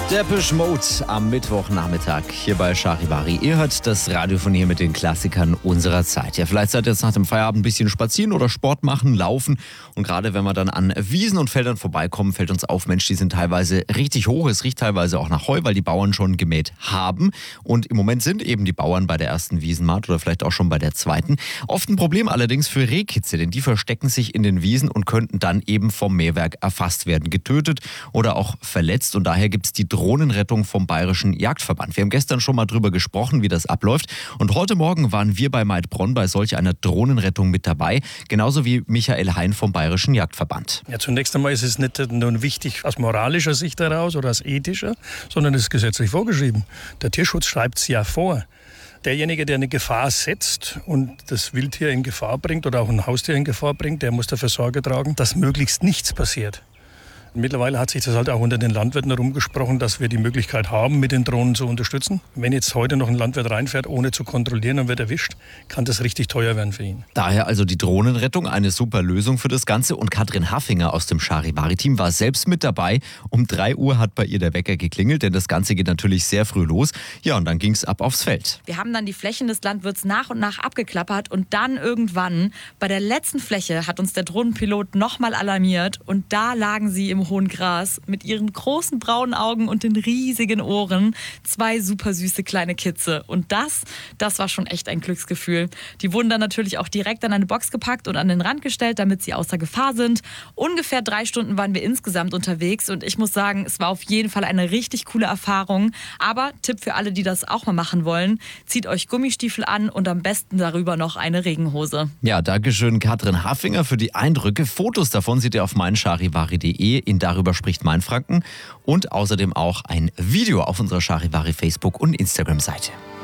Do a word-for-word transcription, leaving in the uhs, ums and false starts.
Depeche Mode am Mittwochnachmittag hier bei Charivari. Ihr hört das Radio von hier mit den Klassikern unserer Zeit. Ja, vielleicht seid ihr jetzt nach dem Feierabend ein bisschen spazieren oder Sport machen, laufen. Und gerade wenn wir dann an Wiesen und Feldern vorbeikommen, fällt uns auf, Mensch, die sind teilweise richtig hoch. Es riecht teilweise auch nach Heu, weil die Bauern schon gemäht haben. Und im Moment sind eben die Bauern bei der ersten Wiesenmahd oder vielleicht auch schon bei der zweiten. Oft ein Problem allerdings für Rehkitze, denn die verstecken sich in den Wiesen und könnten dann eben vom Mähwerk erfasst werden, getötet oder auch verletzt. Und daher gibt es die Drohnenrettung vom Bayerischen Jagdverband. Wir haben gestern schon mal drüber gesprochen, wie das abläuft. Und heute Morgen waren wir bei Maidbronn bei solch einer Drohnenrettung mit dabei. Genauso wie Michael Hein vom Bayerischen Jagdverband. Ja, zunächst einmal ist es nicht nur wichtig aus moralischer Sicht heraus oder aus ethischer, sondern es ist gesetzlich vorgeschrieben. Der Tierschutz schreibt es ja vor. Derjenige, der eine Gefahr setzt und das Wildtier in Gefahr bringt oder auch ein Haustier in Gefahr bringt, der muss dafür Sorge tragen, dass möglichst nichts passiert. Mittlerweile hat sich das halt auch unter den Landwirten herumgesprochen, dass wir die Möglichkeit haben, mit den Drohnen zu unterstützen. Wenn jetzt heute noch ein Landwirt reinfährt, ohne zu kontrollieren und wird erwischt, kann das richtig teuer werden für ihn. Daher also die Drohnenrettung, eine super Lösung für das Ganze. Und Katrin Haffinger aus dem Charivari-Team war selbst mit dabei. Um drei Uhr hat bei ihr der Wecker geklingelt, denn das Ganze geht natürlich sehr früh los. Ja, und dann ging es ab aufs Feld. Wir haben dann die Flächen des Landwirts nach und nach abgeklappert und dann irgendwann bei der letzten Fläche hat uns der Drohnenpilot nochmal alarmiert und da lagen sie im hohen Gras mit ihren großen braunen Augen und den riesigen Ohren. Zwei super süße kleine Kitze. Und das, das war schon echt ein Glücksgefühl. Die wurden dann natürlich auch direkt an eine Box gepackt und an den Rand gestellt, damit sie außer Gefahr sind. Ungefähr drei Stunden waren wir insgesamt unterwegs und ich muss sagen, es war auf jeden Fall eine richtig coole Erfahrung. Aber Tipp für alle, die das auch mal machen wollen, zieht euch Gummistiefel an und am besten darüber noch eine Regenhose. Ja, dankeschön Katrin Haffinger für die Eindrücke. Fotos davon seht ihr auf meincharivari punkt de. In Darüber spricht Mainfranken und außerdem auch ein Video auf unserer Charivari Facebook- und Instagram-Seite.